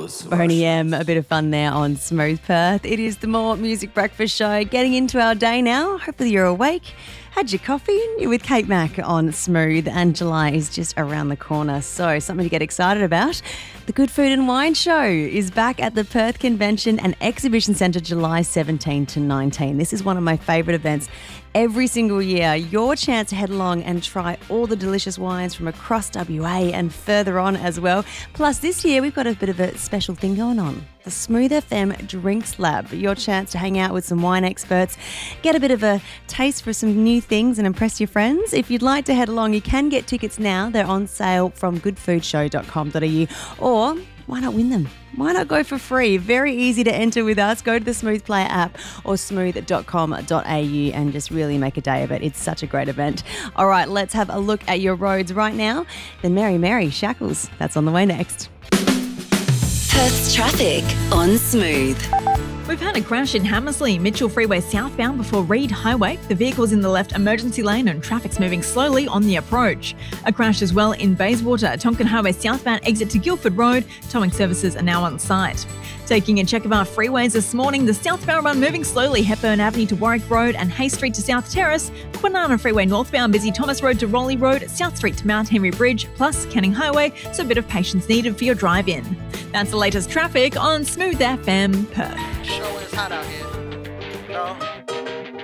Boney M, a bit of fun there on Smooth Perth. It is the More Music Breakfast Show. Getting into our day now. Hopefully you're awake. Had your coffee? You're with Kate Mack on Smooth, and July is just around the corner, so something to get excited about. The Good Food and Wine Show is back at the Perth Convention and Exhibition Centre July 17 to 19. This is one of my favourite events every single year. Your chance to head along and try all the delicious wines from across WA and further on as well. Plus this year we've got a bit of a special thing going on. The Smooth FM Drinks Lab, your chance to hang out with some wine experts, get a bit of a taste for some new things and impress your friends. If you'd like to head along, you can get tickets now. They're on sale from goodfoodshow.com.au, or why not win them? Why not go for free? Very easy to enter with us. Go to the Smooth Player app or smooth.com.au and just really make a day of it. It's such a great event. All right, let's have a look at your roads right now. Then Mary Shackles, that's on the way next. Perth's traffic on Smooth. We've had a crash in Hammersley, Mitchell Freeway southbound before Reed Highway. The vehicle's in the left emergency lane and traffic's moving slowly on the approach. A crash as well in Bayswater, Tonkin Highway southbound exit to Guildford Road. Towing services are now on site. Taking a check of our freeways this morning, the southbound run moving slowly, Hepburn Avenue to Warwick Road and Hay Street to South Terrace. Kwinana Freeway northbound, busy Thomas Road to Raleigh Road, South Street to Mount Henry Bridge, plus Canning Highway, so a bit of patience needed for your drive-in. That's the latest traffic on Smooth FM Perth. Sure is hot out here. No.